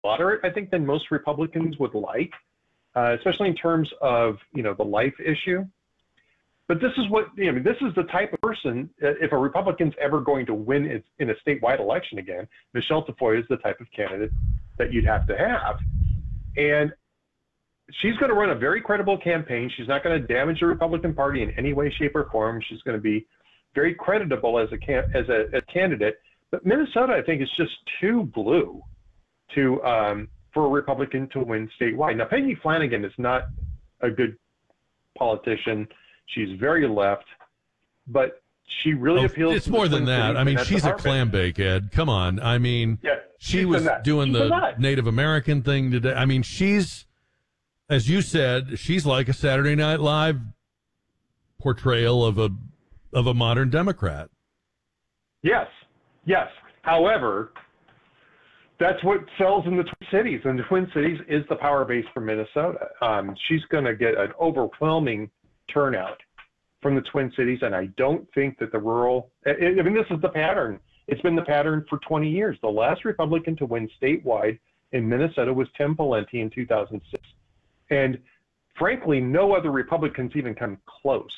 moderate, I think, than most Republicans would like, especially in terms of, the life issue. But this is this is the type of person, if a Republican's ever going to win in a statewide election again, Michelle Tafoya is the type of candidate that you'd have to have. And she's going to run a very credible campaign. She's not going to damage the Republican Party in any way, shape, or form. She's going to be very creditable as a candidate. But Minnesota, I think, is just too blue for a Republican to win statewide. Now, Peggy Flanagan is not a good politician. She's very left, but she really appeals. It's more than that. I mean, she's a clam bake, Ed. Come on. I mean, she was doing the Native American thing today. I mean, she's, as you said, she's like a Saturday Night Live portrayal of a modern Democrat. Yes. However, that's what sells in the Twin Cities, and the Twin Cities is the power base for Minnesota. She's going to get an overwhelming turnout from the Twin Cities, and I don't think that the rural. I mean, this is the pattern. It's been the pattern for 20 years. The last Republican to win statewide in Minnesota was Tim Pawlenty in 2006, and frankly, no other Republicans even come close.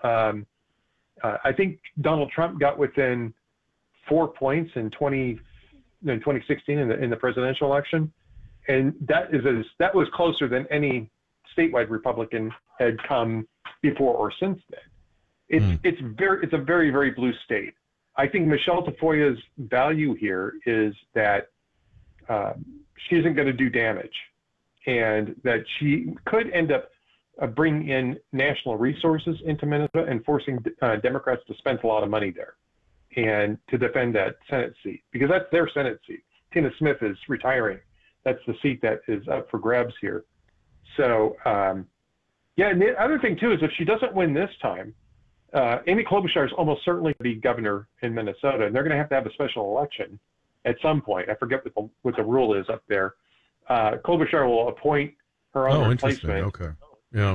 I think Donald Trump got within 4 points in 2016 in the presidential election, and that was closer than any statewide Republican had come before or since then. It's a very, very blue state. I think Michelle Tafoya's value here is that she isn't going to do damage, and that she could end up bringing in national resources into Minnesota and forcing Democrats to spend a lot of money there and to defend that Senate seat, because that's their Senate seat. Tina Smith is retiring. That's the seat that is up for grabs here. So, and the other thing, too, is if she doesn't win this time, Amy Klobuchar is almost certainly going to be governor in Minnesota, and they're going to have a special election at some point. I forget what the rule is up there. Klobuchar will appoint her own replacement. Okay. Yeah.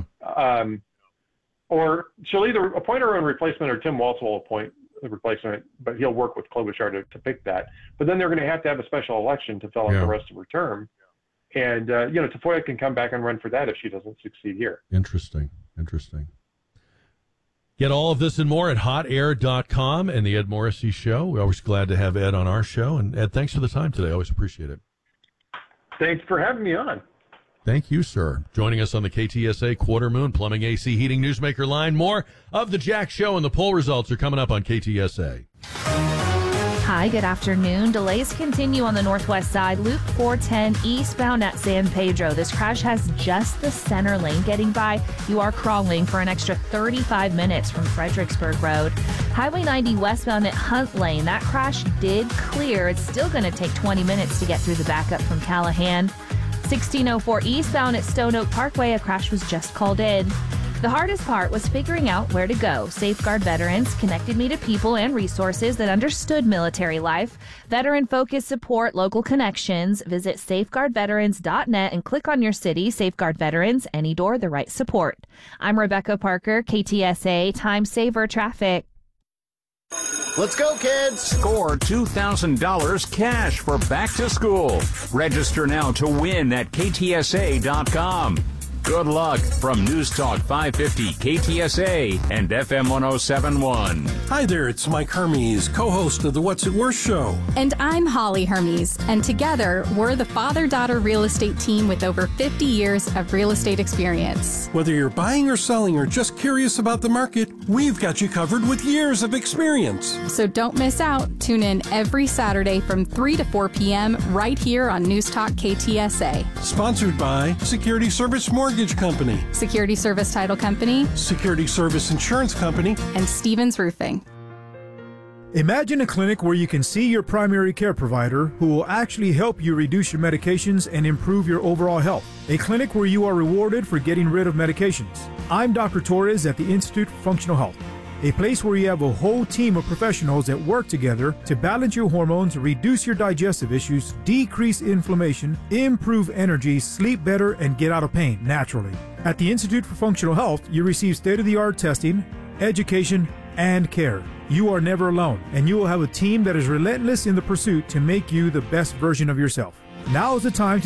Or she'll either appoint her own replacement, or Tim Walz will appoint the replacement, but he'll work with Klobuchar to pick that. But then they're going to have a special election to fill out the rest of her term. And, Tafoya can come back and run for that if she doesn't succeed here. Interesting. Get all of this and more at hotair.com and the Ed Morrissey Show. We're always glad to have Ed on our show. And, Ed, thanks for the time today. I always appreciate it. Thanks for having me on. Thank you, sir. Joining us on the KTSA Quarter Moon Plumbing, AC, Heating Newsmaker line. More of the Jack Show, and the poll results are coming up on KTSA. Hi, good afternoon. Delays continue on the northwest side, Loop 410 eastbound at San Pedro. This crash has just the center lane getting by. You are crawling for an extra 35 minutes from Fredericksburg Road. Highway 90 westbound at Hunt Lane. That crash did clear. It's still going to take 20 minutes to get through the backup from Callahan. 1604 eastbound at Stone Oak Parkway, a crash was just called in. The hardest part was figuring out where to go. Safeguard Veterans connected me to people and resources that understood military life. Veteran-focused support, local connections. Visit safeguardveterans.net and click on your city. Safeguard Veterans, any door, the right support. I'm Rebecca Parker, KTSA Time Saver Traffic. Let's go, kids! Score $2,000 cash for back to school. Register now to win at KTSA.com. Good luck from News Talk 550 KTSA and FM 1071. Hi there, it's Mike Hermes, co-host of the What's It Worth show. And I'm Holly Hermes, and together we're the father-daughter real estate team with over 50 years of real estate experience. Whether you're buying or selling or just curious about the market, we've got you covered with years of experience. So don't miss out. Tune in every Saturday from 3 to 4 p.m. right here on News Talk KTSA. Sponsored by Security Service Mortgage Company, Security Service Title Company, Security Service Insurance Company, and Stevens Roofing. Imagine a clinic where you can see your primary care provider who will actually help you reduce your medications and improve your overall health. A clinic where you are rewarded for getting rid of medications. I'm Dr. Torres at the Institute for Functional Health. A place where you have a whole team of professionals that work together to balance your hormones, reduce your digestive issues, decrease inflammation, improve energy, sleep better, and get out of pain naturally. At the Institute for Functional Health, you receive state-of-the-art testing, education, and care. You are never alone, and you will have a team that is relentless in the pursuit to make you the best version of yourself. Now is the time